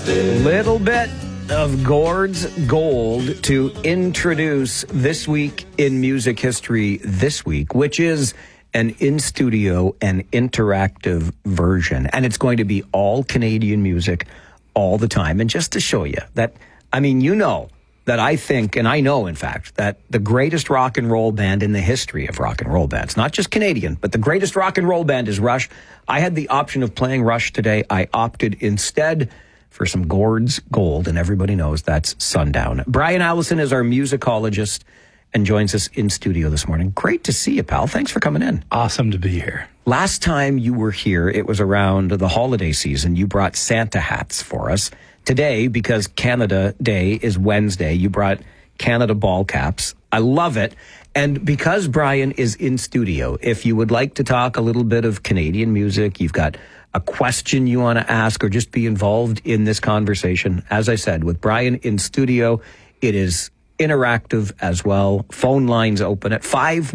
Little bit of Gord's Gold to introduce this week in music history this week, which is an in-studio and interactive version. And it's going to be all Canadian music all the time. And just to show you that, I mean, you know that I think, and I know, in fact, that the greatest rock and roll band in the history of rock and roll bands, not just Canadian, but the greatest rock and roll band is Rush. I had the option of playing Rush today. I opted instead for some Gord's Gold, and everybody knows that's Sundown. Brian Allison is our musicologist and joins us in studio this morning. Great to see you, pal. Thanks for coming in. Awesome to be here. Last time you were here, it was around the holiday season. You brought Santa hats for us. Today, because Canada Day is Wednesday, you brought Canada ball caps. I love it. And because Brian is in studio, if you would like to talk a little bit of Canadian music, you've got a question you want to ask or just be involved in this conversation, as I said, with Brian in studio, it is interactive as well. Phone lines open at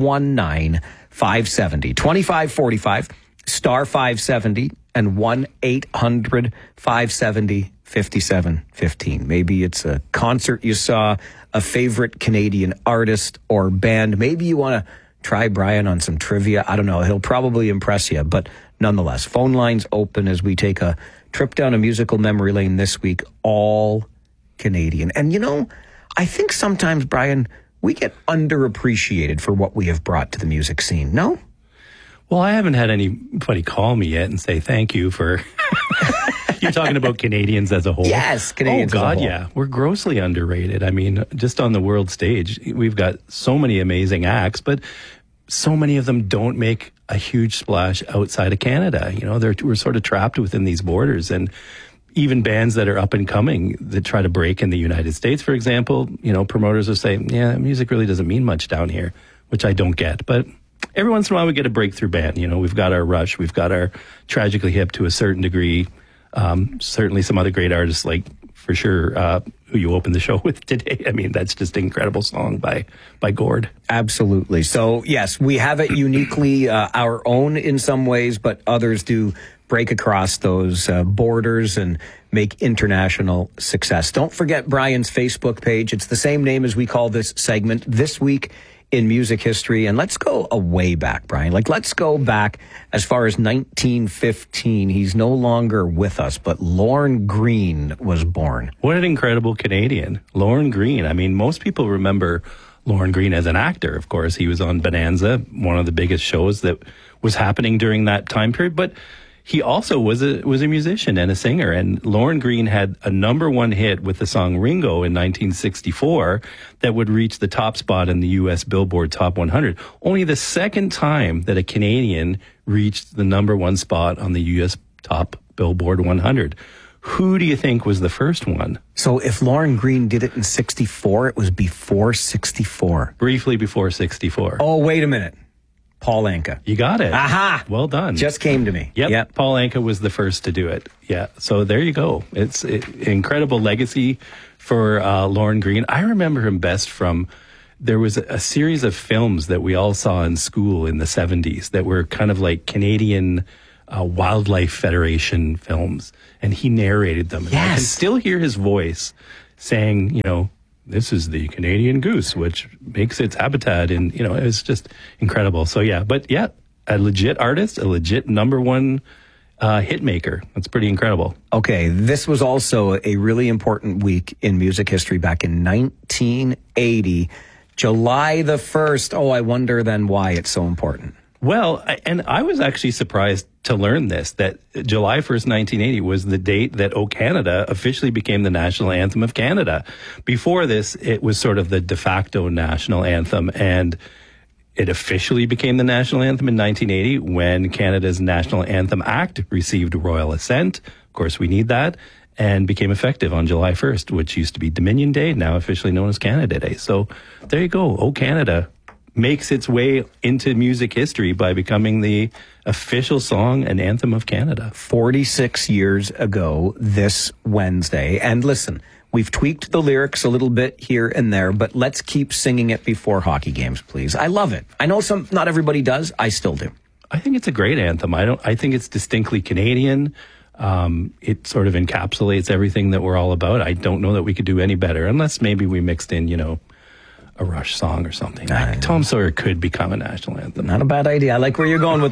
519-570-2545, star 570, and 1-800-570-5715. Maybe it's a concert you saw, a favorite Canadian artist or band. Maybe you want to try Brian on some trivia. I don't know. He'll probably impress you, but nonetheless, phone lines open as we take a trip down a musical memory lane this week, all Canadian. And you know, I think sometimes, Brian, we get underappreciated for what we have brought to the music scene. No? Well, I haven't had anybody call me yet and say thank you for... You're talking about Canadians as a whole? Yes, Canadians as a whole. Oh, God, yeah. We're grossly underrated. I mean, just on the world stage, we've got so many amazing acts, but so many of them don't make a huge splash outside of Canada. You know, we're sort of trapped within these borders. And even bands that are up and coming that try to break in the United States, for example, you know, promoters will say, yeah, music really doesn't mean much down here, which I don't get. But every once in a while we get a breakthrough band. You know, we've got our Rush, we've got our Tragically Hip to a certain degree. Certainly some other great artists, like for sure, who you opened the show with today. I mean, that's just an incredible song by Gord. Absolutely. So yes, we have it uniquely our own in some ways, but others do break across those borders and make international success. Don't forget Brian's Facebook page. It's the same name as we call this segment, This Week in Music History. And let's go a way back, Brian. Like, let's go back as far as 1915. He's no longer with us, but Lorne Greene was born. What an incredible Canadian. Lorne Greene. I mean, most people remember Lorne Greene as an actor. Of course, he was on Bonanza, one of the biggest shows that was happening during that time period. But he also was a musician and a singer, and Lorne Greene had a #1 hit with the song Ringo in 1964 that would reach the top spot in the U.S. Billboard Top 100. Only the second time that a Canadian reached the #1 spot on the U.S. Top Billboard 100. Who do you think was the first one? So if Lorne Greene did it in 64, it was before 64. Briefly before 64. Oh, wait a minute. Paul Anka. You got it. Aha! Well done. Just came to me. Yep. Paul Anka was the first to do it. Yeah. So there you go. It's an incredible legacy for Lorne Greene. I remember him best from, there was a series of films that we all saw in school in the 70s that were kind of like Canadian Wildlife Federation films. And he narrated them. Yes. And I can still hear his voice saying, you know, this is the Canadian goose, which makes its habitat. And, you know, it was just incredible. So, yeah. But, yeah, a legit artist, a legit #1 hit maker. That's pretty incredible. Okay, this was also a really important week in music history back in 1980. July the 1st. Oh, I wonder then why it's so important. Well, and I was actually surprised to learn this, that July 1st, 1980 was the date that O Canada officially became the national anthem of Canada. Before this, it was sort of the de facto national anthem, and it officially became the national anthem in 1980 when Canada's National Anthem Act received royal assent. Of course, we need that, and became effective on July 1st, which used to be Dominion Day, now officially known as Canada Day. So there you go. O Canada makes its way into music history by becoming the official song and anthem of Canada. 46 years ago this Wednesday. And listen, we've tweaked the lyrics a little bit here and there, but let's keep singing it before hockey games, please. I love it. I know not everybody does. I still do. I think it's a great anthem. I think it's distinctly Canadian. It sort of encapsulates everything that we're all about. I don't know that we could do any better unless maybe we mixed in, a Rush song or something. Tom Sawyer could become a national anthem. Not a bad idea. I like where you're going with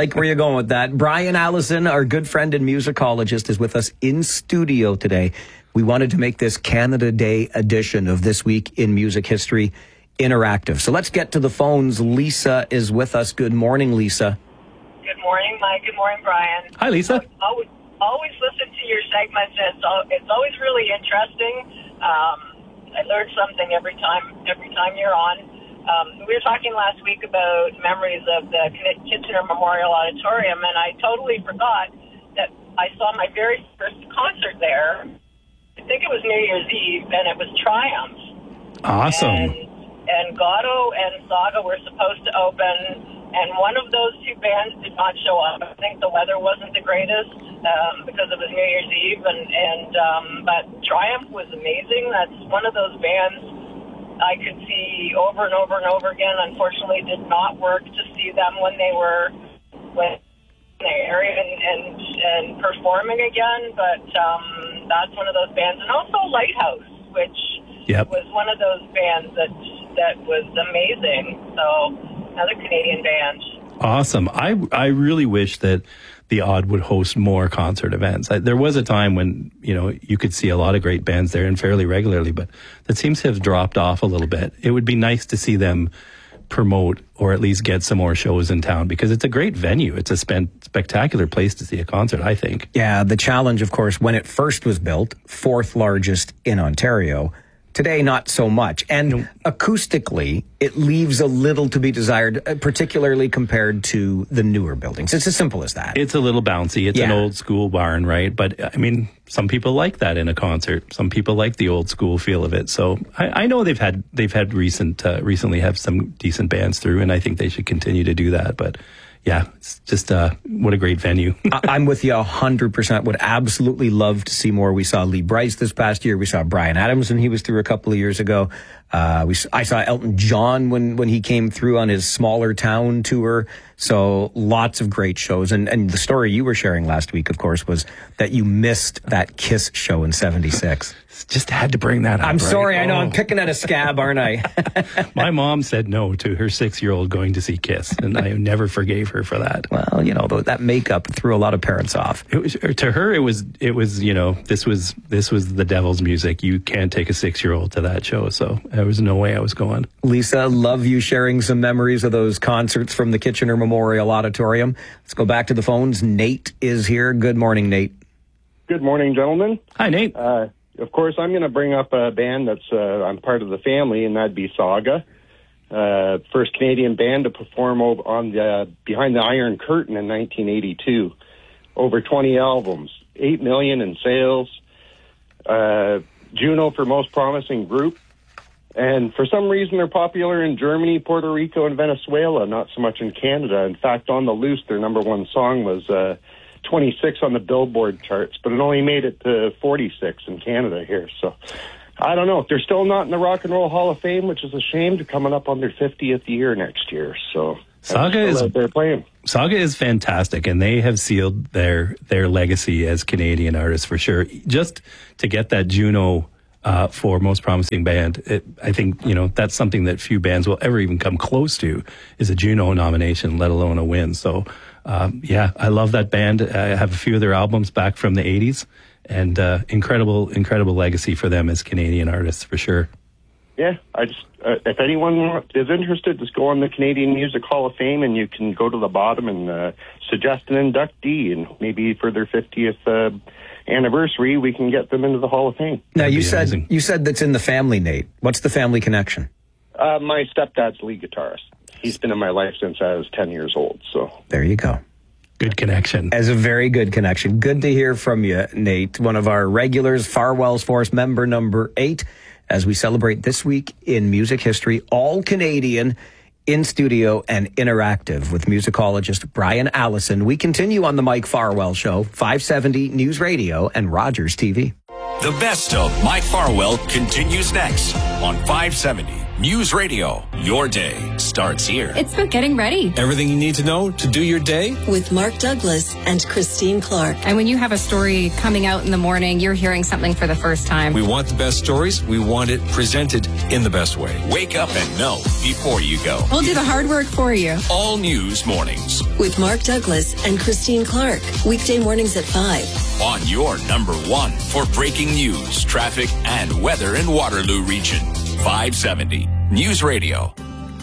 that. Brian Allison, our good friend and musicologist, is with us in studio today. We wanted to make this Canada Day edition of This Week in Music History interactive. So let's get to the phones. Lisa is with us. Good morning, Lisa. Good morning, Mike. Good morning, Brian. Hi, Lisa. Always listen to your segments. It's always really interesting. I learn something every time you're on. We were talking last week about memories of the Kitchener Memorial Auditorium, and I totally forgot that I saw my very first concert there. I think it was New Year's Eve, and it was Triumph. Awesome. And Gatto and Saga were supposed to open, and one of those two bands did not show up. I think the weather wasn't the greatest because it was New Year's Eve, but Triumph was amazing. That's one of those bands I could see over and over and over again. Unfortunately, it did not work to see them when they were in the area and performing again, but that's one of those bands. And also Lighthouse, which was one of those bands that was amazing. So another Canadian band. Awesome. I really wish that the Odd would host more concert events. There was a time when, you could see a lot of great bands there and fairly regularly, but that seems to have dropped off a little bit. It would be nice to see them promote or at least get some more shows in town because it's a great venue. It's a spectacular place to see a concert, I think. Yeah, the challenge, of course, when it first was built, fourth largest in Ontario. Today, not so much. And acoustically, it leaves a little to be desired, particularly compared to the newer buildings. It's as simple as that. It's a little bouncy. It's an old school barn, right? But, some people like that in a concert. Some people like the old school feel of it. So I know they've had recently have some decent bands through, and I think they should continue to do that. But yeah, it's just what a great venue. I'm with you 100%. Would absolutely love to see more. We saw Lee Brice this past year. We saw Bryan Adams when he was through a couple of years ago. I saw Elton John when he came through on his smaller town tour. So lots of great shows. And the story you were sharing last week, of course, was that you missed that Kiss show in 76. Just had to bring that up. I'm sorry. I know I'm picking at a scab, aren't I? My mom said no to her 6-year-old going to see Kiss, and I never forgave her for that. Well, that makeup threw a lot of parents off. To her, it was this was the devil's music. You can't take a 6-year-old to that show, so there was no way I was going. Lisa, love you sharing some memories of those concerts from the Kitchener Memorial Auditorium. Let's go back to the phones. Nate is here. Good morning, Nate. Good morning, gentlemen. Hi, Nate. Of course, I'm going to bring up a band that's I'm part of the family, and that'd be Saga. First Canadian band to perform on Behind the Iron Curtain in 1982. Over 20 albums, 8 million in sales. Juno for Most Promising Group. And for some reason, they're popular in Germany, Puerto Rico, and Venezuela, not so much in Canada. In fact, On the Loose, their number one song was 26 on the Billboard charts, but it only made it to 46 in Canada here. So I don't know. They're still not in the Rock and Roll Hall of Fame, which is a shame. They're coming up on their 50th year next year. So Saga is fantastic, and they have sealed their legacy as Canadian artists for sure. Just to get that Juno for Most Promising Band, I think that's something that few bands will ever even come close to, is a Juno nomination, let alone a win. So I love that band. I have a few of their albums back from the 80s, and incredible legacy for them as Canadian artists for sure. Yeah, I just if anyone is interested, just go on the Canadian Music Hall of Fame, and you can go to the bottom and suggest an inductee, and maybe for their 50th anniversary, we can get them into the Hall of Fame. Now, you said that's in the family, Nate. What's the family connection? My stepdad's lead guitarist. He's been in my life since I was 10 years old. So there you go. Good connection. As a very good connection. Good to hear from you, Nate, one of our regulars, Farwell's Force member number 8, as we celebrate This Week in Music History, all Canadian, in studio and interactive with musicologist Brian Allison. We continue on the Mike Farwell Show, 570 News Radio and Rogers TV. The best of Mike Farwell continues next on 570 News Radio, your day starts here. It's about getting ready. Everything you need to know to do your day. With Mark Douglas and Christine Clark. And when you have a story coming out in the morning, you're hearing something for the first time. We want the best stories. We want it presented in the best way. Wake up and know before you go. We'll do the hard work for you. All News Mornings. With Mark Douglas and Christine Clark. Weekday mornings at 5. On your number one for breaking news, traffic, and weather in Waterloo Region. 570 News Radio.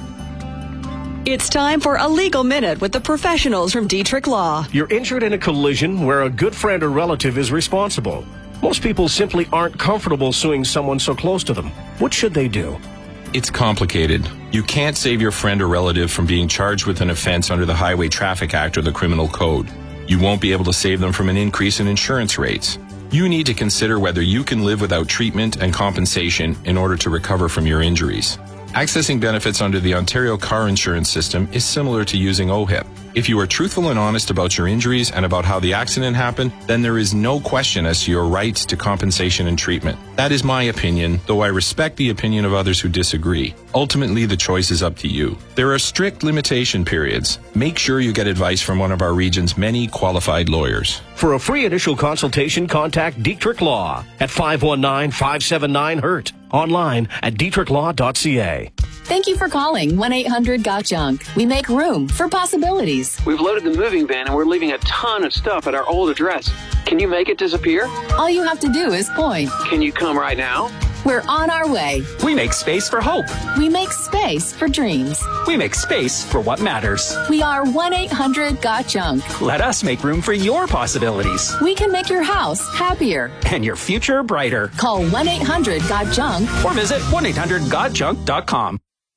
It's time for a legal minute with the professionals from Dietrich Law. You're injured in a collision where a good friend or relative is responsible. Most people simply aren't comfortable suing someone so close to them. What should they do? It's complicated. You can't save your friend or relative from being charged with an offense under the Highway Traffic Act or the Criminal Code. You won't be able to save them from an increase in insurance rates. You need to consider whether you can live without treatment and compensation in order to recover from your injuries. Accessing benefits under the Ontario Car Insurance System is similar to using OHIP. If you are truthful and honest about your injuries and about how the accident happened, then there is no question as to your rights to compensation and treatment. That is my opinion, though I respect the opinion of others who disagree. Ultimately, the choice is up to you. There are strict limitation periods. Make sure you get advice from one of our region's many qualified lawyers. For a free initial consultation, contact Dietrich Law at 519-579-HURT. Online at dietrichlaw.ca. Thank you for calling 1-800-GOT-JUNK. We make room for possibilities. We've loaded the moving van and we're leaving a ton of stuff at our old address. Can you make it disappear? All you have to do is point. Can you come right now? We're on our way. We make space for hope. We make space for dreams. We make space for what matters. We are 1-800-GOT-JUNK. Let us make room for your possibilities. We can make your house happier. And your future brighter. Call 1-800-GOT-JUNK. Or visit 1-800-GOT-JUNK.com.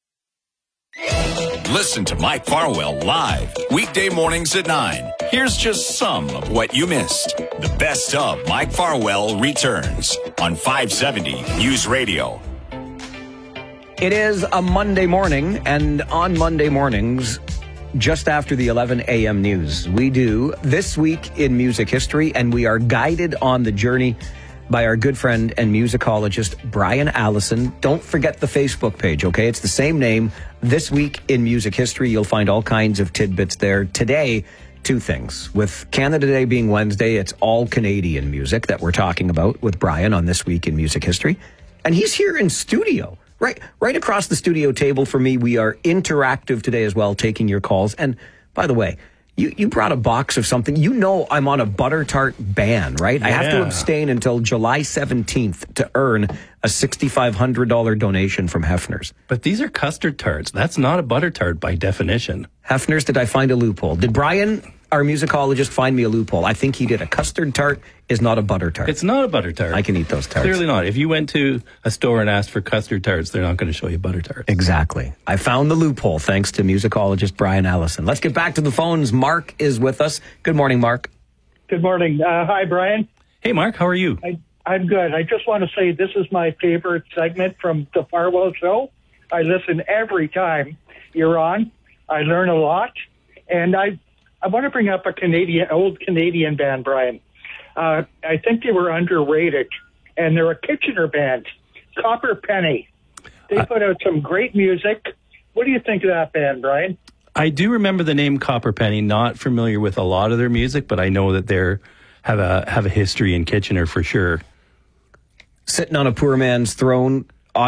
Listen to Mike Farwell live, weekday mornings at 9. Here's just some of what you missed. The best of Mike Farwell returns on 570 News Radio. It is a Monday morning, and on Monday mornings, just after the 11 a.m. news, we do This Week in Music History, and we are guided on the journey by our good friend and musicologist, Brian Allison. Don't forget the Facebook page, okay? It's the same name, This Week in Music History. You'll find all kinds of tidbits there. Today, two things. With Canada Day being Wednesday, it's all Canadian music that we're talking about with Brian on This Week in Music History. And he's here in studio, right across the studio table for me. We are interactive today as well, taking your calls. And by the way, you brought a box of something. You know I'm on a butter tart ban, right? Yeah. I have to abstain until July 17th to earn a $6,500 donation from Hefner's. But these are custard tarts. That's not a butter tart by definition. Hefner's, did I find a loophole? Did Brian, our musicologist, find me a loophole? I think he did. A custard tart is not a butter tart. It's not a butter tart. I can eat those tarts. Clearly not. If you went to a store and asked for custard tarts, they're not going to show you butter tarts. Exactly. I found the loophole thanks to musicologist Brian Allison. Let's get back to the phones. Mark is with us. Good morning, Mark. Good morning. Hi, Brian. Hey, Mark. How are you? I'm good. I just want to say this is my favorite segment from the Farwell Show. I listen every time you're on. I learn a lot. And I want to bring up a old Canadian band, Brian. I think they were underrated, and they're a Kitchener band, Copper Penny. They put out some great music. What do you think of that band, Brian? I do remember the name Copper Penny. Not familiar with a lot of their music, but I know that they have a history in Kitchener for sure. Sitting on a poor man's throne,